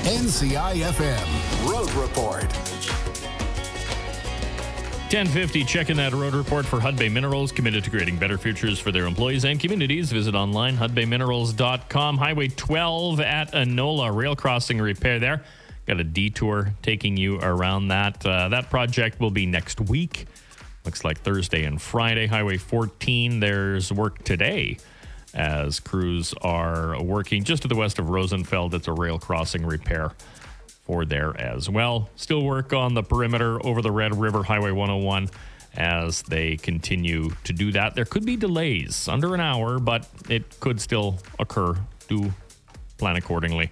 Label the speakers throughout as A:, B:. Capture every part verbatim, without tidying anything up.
A: N C I F M Road Report.
B: ten fifty, checking that road report for Hudbay Minerals, committed to creating better futures for their employees and communities. Visit online, hudbay minerals dot com. Highway twelve at Enola, rail crossing repair there. Got a detour taking you around that. Uh, that project will be next week. Looks like Thursday and Friday. Highway fourteen, there's work today as crews are working just to the west of Rosenfeld. It's a rail crossing repair for there as well. Still work on the perimeter over the Red River, Highway one oh one, as they continue to do that. There could be delays under an hour, but it could still occur. Do plan accordingly.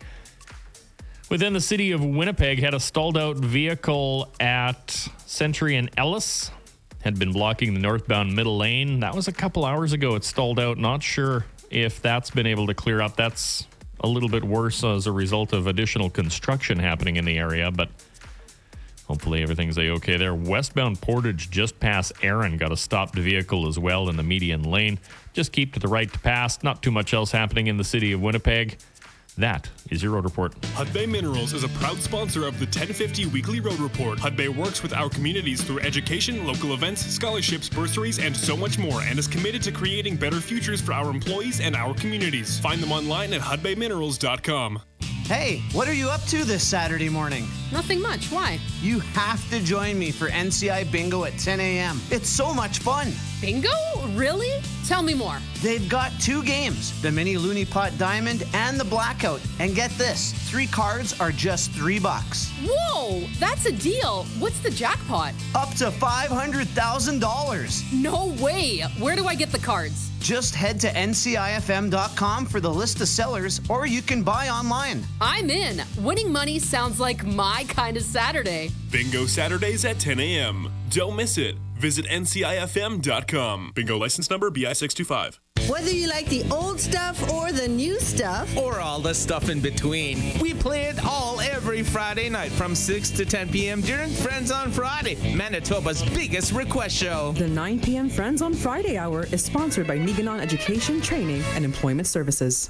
B: Within the city of Winnipeg, had a stalled out vehicle at Century and Ellis. Had been blocking the northbound middle lane. That was a couple hours ago. It stalled out. Not sure if that's been able to clear up. That's a little bit worse as a result of additional construction happening in the area, but hopefully everything's a-okay there. Westbound Portage just past Erin got a stopped vehicle as well in the median lane. Just keep to the right to pass. Not too much else happening in the city of Winnipeg. That is your road report.
C: Hudbay Minerals is a proud sponsor of the ten fifty Weekly Road Report. Hudbay works with our communities through education, local events, scholarships, bursaries, and so much more, and is committed to creating better futures for our employees and our communities. Find them online at hudbay minerals dot com.
D: Hey, what are you up to this Saturday morning?
E: Nothing much. Why?
D: You have to join me for N C I Bingo at ten a.m. It's so much fun.
E: Bingo? Really? Tell me more.
D: They've got two games, the Mini Looney Pot Diamond and the Blackout. And get this, three cards are just three bucks.
E: Whoa, that's a deal. What's the jackpot?
D: Up to five hundred thousand dollars.
E: No way. Where do I get the cards?
D: Just head to N C I F M dot com for the list of sellers, or you can buy online.
E: I'm in. Winning money sounds like my kind of Saturday.
C: Bingo Saturdays at ten a.m. Don't miss it. Visit N C I F M dot com. Bingo license number B I six two five.
F: Whether you like the old stuff or the new stuff,
G: or all the stuff in between, we play it all every Friday night from six to ten p.m. during Friends on Friday, Manitoba's biggest request show.
H: The nine p.m. Friends on Friday hour is sponsored by Meganon Education, Training, and Employment Services.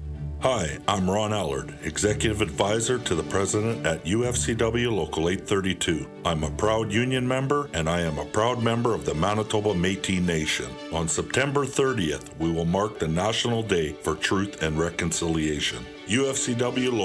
I: Hi, I'm Ron Allard, Executive Advisor to the President at U F C W Local eight thirty-two. I'm a proud union member, and I am a proud member of the Manitoba Métis Nation. On September thirtieth, we will mark the National Day for Truth and Reconciliation. U F C W